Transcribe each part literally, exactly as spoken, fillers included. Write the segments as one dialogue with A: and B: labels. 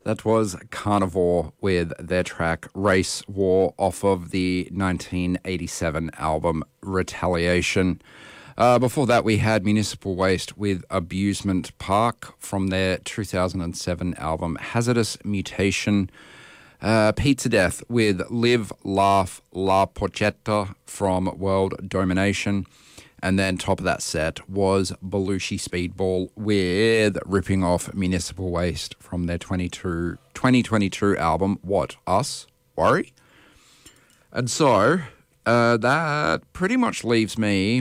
A: That was Carnivore with their track Race War off of the nineteen eighty-seven album Retaliation. Uh, before that, we had Municipal Waste with Abusement Park from their two thousand seven album Hazardous Mutation. Uh, Pizza Death with Live, Laugh, La Porchetta from World Domination. And then top of that set was Belushi Speedball with ripping off Municipal Waste from their twenty twenty-two album, What, Us? Worry? And so uh, that pretty much leaves me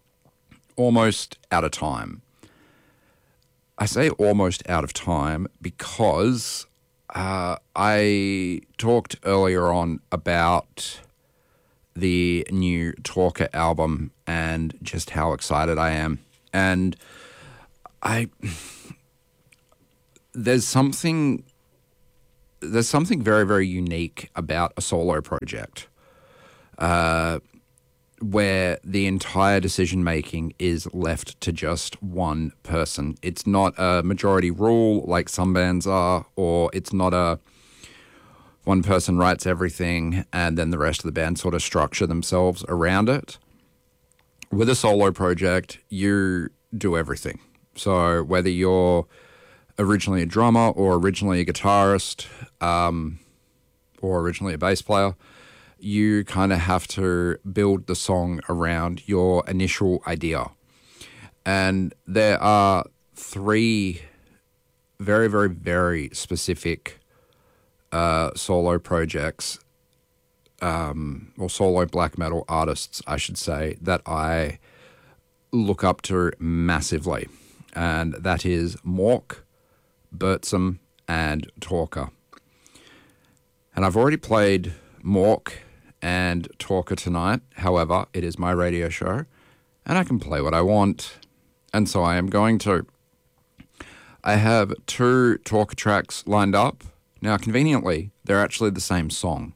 A: almost out of time. I say almost out of time because uh, I talked earlier on about the new Talker album and just how excited I am. And I there's something there's something very, very unique about a solo project uh, where the entire decision making is left to just one person. It's not a majority rule like some bands are, or it's not a one person writes everything and then the rest of the band sort of structure themselves around it. With a solo project, you do everything. So whether you're originally a drummer or originally a guitarist um, or originally a bass player, you kind of have to build the song around your initial idea. And there are three very, very, very specific Uh, solo projects, um, or solo black metal artists, I should say, that I look up to massively. And that is Mork, Bertram, and Talker. And I've already played Mork and Talker tonight. However, it is my radio show, and I can play what I want. And so I am going to. I have two Talker tracks lined up. Now, conveniently, they're actually the same song.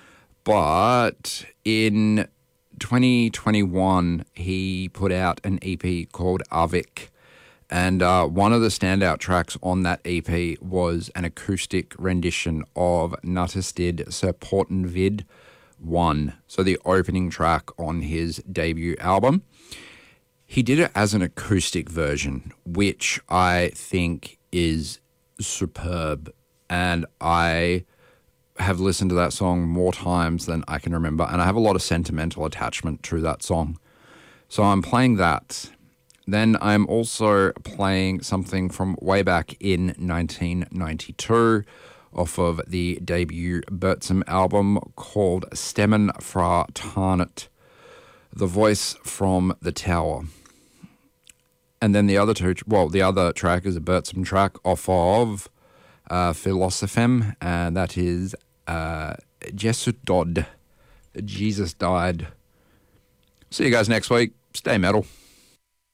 A: But in twenty twenty-one, he put out an E P called Avik. And uh, one of the standout tracks on that E P was an acoustic rendition of Nuttestid Serporten Vid one. So the opening track on his debut album. He did it as an acoustic version, which I think is superb. And I have listened to that song more times than I can remember. And I have a lot of sentimental attachment to that song. So I'm playing that. Then I'm also playing something from way back in nineteen ninety-two off of the debut Bertram album called Stemmen fra Tarnet, The Voice from the Tower. And then the other two, well, the other track is a Bertram track off of Uh, Philosophem, and that is uh, Jesut Dodd. Jesus died. See you guys next week. Stay metal.